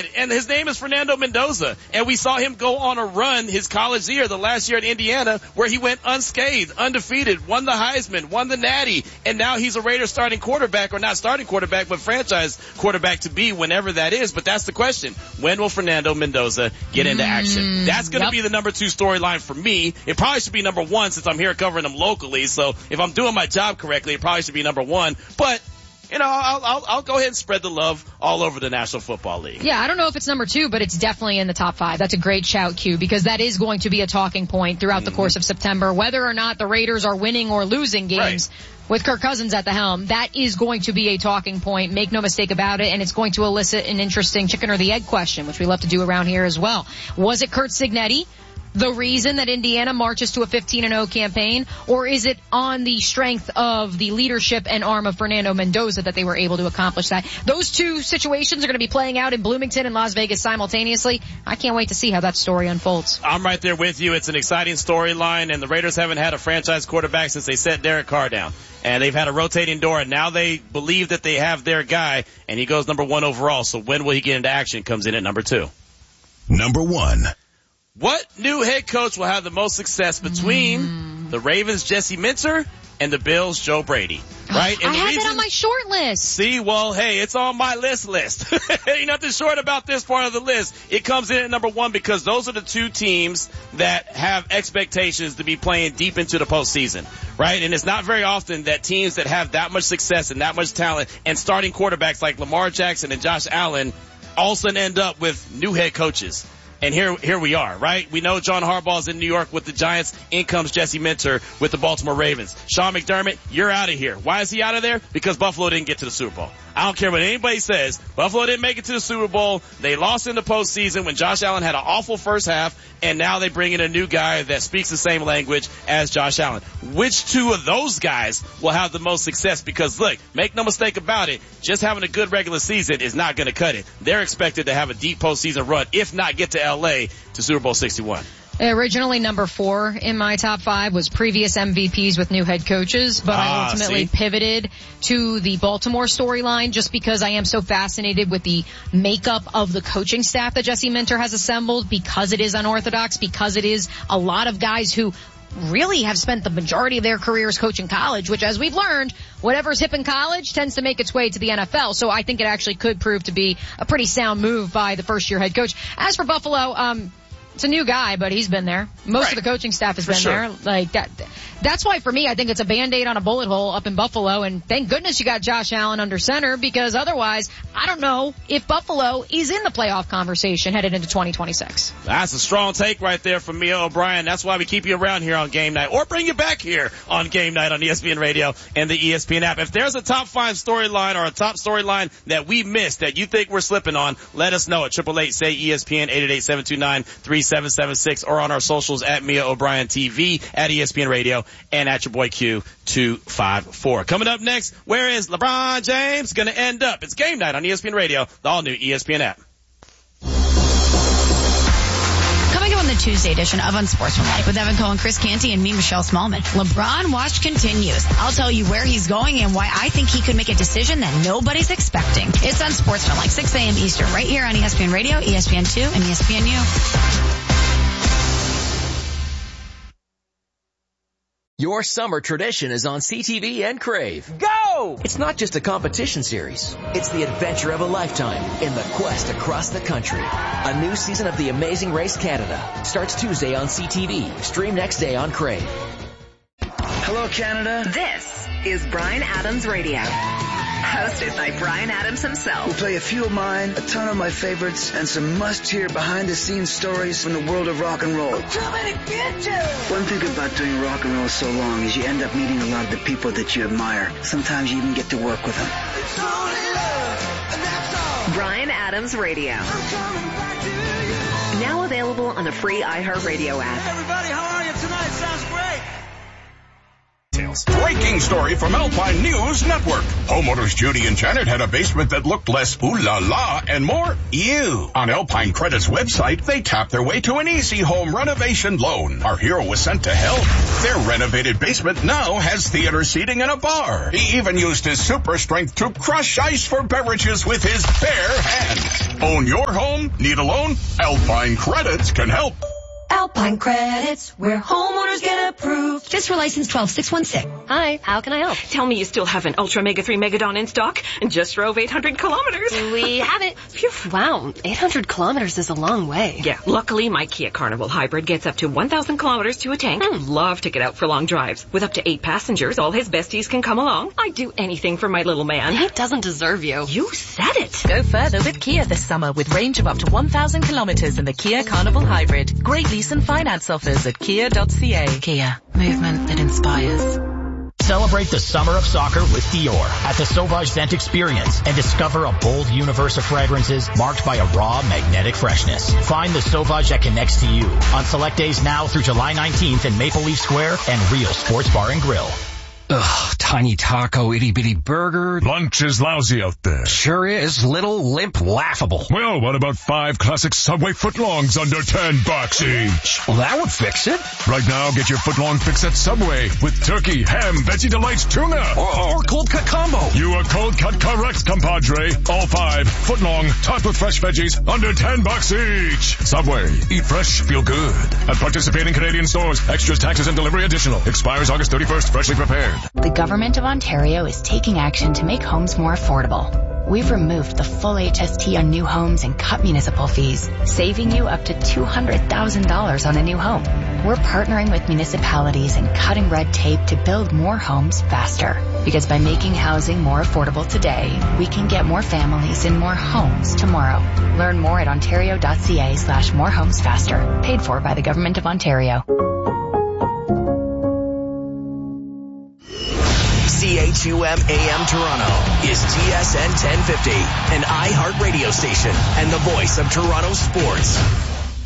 and his name is Fernando Mendoza. And we saw him go on a run his college year, the last year at Indiana, where he went unscathed, undefeated, won the Heisman, won the Natty, and now he's a Raiders starting quarterback, or not starting quarterback, but franchise quarterback to be whenever that is. But that's the question. When will Fernando Mendoza get into action? That's going to be the number 2 storyline for me. It probably should be number 1 since I'm here covering them locally. So if I'm doing my job correctly, it probably should be number 1. But you know, I'll go ahead and spread the love all over the National Football League. Yeah, I don't know if it's number 2, but it's definitely in the top 5. That's a great shout, Q, because that is going to be a talking point throughout the course of September. Whether or not the Raiders are winning or losing games with Kirk Cousins at the helm, that is going to be a talking point. Make no mistake about it, and it's going to elicit an interesting chicken or the egg question, which we love to do around here as well. Was it Curt Cignetti the reason that Indiana marches to a 15-0 campaign, or is it on the strength of the leadership and arm of Fernando Mendoza that they were able to accomplish that? Those two situations are going to be playing out in Bloomington and Las Vegas simultaneously. I can't wait to see how that story unfolds. I'm right there with you. It's an exciting storyline, and the Raiders haven't had a franchise quarterback since they set Derek Carr down. And they've had a rotating door, and now they believe that they have their guy, and he goes number 1 overall. So when will he get into action? Comes in at number 2. Number 1. What new head coach will have the most success between the Ravens' Jesse Minter and the Bills' Joe Brady? Right? And I had that on my short list. See, well, hey, it's on my list. Ain't nothing short about this part of the list. It comes in at number 1 because those are the 2 teams that have expectations to be playing deep into the postseason, right? And it's not very often that teams that have that much success and that much talent and starting quarterbacks like Lamar Jackson and Josh Allen all of a sudden end up with new head coaches. And here we are, right? We know John Harbaugh's in New York with the Giants. In comes Jesse Minter with the Baltimore Ravens. Sean McDermott, you're out of here. Why is he out of there? Because Buffalo didn't get to the Super Bowl. I don't care what anybody says. Buffalo didn't make it to the Super Bowl. They lost in the postseason when Josh Allen had an awful first half, and now they bring in a new guy that speaks the same language as Josh Allen. Which 2 of those guys will have the most success? Because look, make no mistake about it, just having a good regular season is not going to cut it. They're expected to have a deep postseason run, if not get to LA to Super Bowl 61. Originally number 4 in my top 5 was previous MVPs with new head coaches, but I ultimately pivoted to the Baltimore storyline just because I am so fascinated with the makeup of the coaching staff that Jesse Minter has assembled, because it is unorthodox, because it is a lot of guys who really have spent the majority of their careers coaching college, which, as we've learned, whatever's hip in college tends to make its way to the NFL. So I think it actually could prove to be a pretty sound move by the first-year head coach. As for Buffalo, it's a new guy, but he's been there. Most of the coaching staff has been there. Like that. That's why, for me, I think it's a Band-Aid on a bullet hole up in Buffalo. And thank goodness you got Josh Allen under center, because otherwise, I don't know if Buffalo is in the playoff conversation headed into 2026. That's a strong take right there from Mia O'Brien. That's why we keep you around here on Game Night, or bring you back here on Game Night on ESPN Radio and the ESPN app. If there's a top 5 storyline or a top storyline that we missed that you think we're slipping on, let us know at 888-SAY-ESPN, 888-729-3776, or on our socials at Mia O'Brien TV, at ESPN Radio, and at your boy Q254. Coming up next, where is LeBron James going to end up? It's Game Night on ESPN Radio, the all-new ESPN app. Coming up on the Tuesday edition of Unsportsmanlike with Evan Cohen, Chris Canty, and me, Michelle Smallman. LeBron watch continues. I'll tell you where he's going and why I think he could make a decision that nobody's expecting. It's Unsportsmanlike, 6 a.m. Eastern, right here on ESPN Radio, ESPN2, and ESPNU. Your summer tradition is on CTV and Crave. Go! It's not just a competition series. It's the adventure of a lifetime in the quest across the country. A new season of The Amazing Race Canada starts Tuesday on CTV. Stream next day on Crave. Hello, Canada. This is Bryan Adams Radio. Hosted by Bryan Adams himself. We'll play a few of mine, a ton of my favorites, and some must-hear behind-the-scenes stories from the world of rock and roll. I'm coming to get you! One thing about doing rock and roll so long is you end up meeting a lot of the people that you admire. Sometimes you even get to work with them. It's only love, and that's all. Bryan Adams Radio. I'm coming back to you. Now available on the free iHeartRadio app. Hey everybody, how are you tonight? Sounds great. pounds. Breaking story from Alpine News Network. Homeowners Judy and Janet had a basement that looked less ooh la la and more ew. On Alpine Credit's website, they tapped their way to an easy home renovation loan. Our hero was sent to help. Their renovated basement now has theater seating and a bar. He even used his super strength to crush ice for beverages with his bare hands. Own your home? Need a loan? Alpine Credits can help. Alpine Credits, where homeowners get approved. Just for license 12616. Hi, how can I help? Tell me you still have an Ultra Mega 3 Megadon in stock and just drove 800 kilometers. We have it. Phew, wow, 800 kilometers is a long way. Yeah, luckily my Kia Carnival Hybrid gets up to 1,000 kilometers to a tank. Love to get out for long drives. With up to 8 passengers, all his besties can come along. I'd do anything for my little man. He doesn't deserve you. You said it. Go further with Kia this summer with range of up to 1,000 kilometers in the Kia Carnival Hybrid. Great lease and finance offers at kia.ca. Kia, movement that inspires. Celebrate the summer of soccer with Dior at the Sauvage Scent Experience and discover a bold universe of fragrances marked by a raw, magnetic freshness. Find the Sauvage that connects to you on select days now through July 19th in Maple Leaf Square and Real Sports Bar and Grill. Ugh, tiny taco, itty-bitty burger. Lunch is lousy out there. Sure is. Little, limp, laughable. Well, what about 5 classic Subway footlongs under $10 each? Well, that would fix it. Right now, get your footlong fix at Subway with turkey, ham, Betsy Delights tuna. Or cold cut combo. You are cold cut correct, compadre. All 5 footlong, topped with fresh veggies, under $10 each. Subway. Eat fresh, feel good. At participating Canadian stores. Extras, taxes, and delivery additional. Expires August 31st. Freshly prepared. The Government of Ontario is taking action to make homes more affordable. We've removed the full HST on new homes and cut municipal fees, saving you up to $200,000 on a new home. We're partnering with municipalities and cutting red tape to build more homes faster. Because by making housing more affordable today, we can get more families in more homes tomorrow. Learn more at ontario.ca/morehomesfaster. Paid for by the Government of Ontario. CHUM AM Toronto is TSN 1050, an iHeart radio station and the voice of Toronto sports.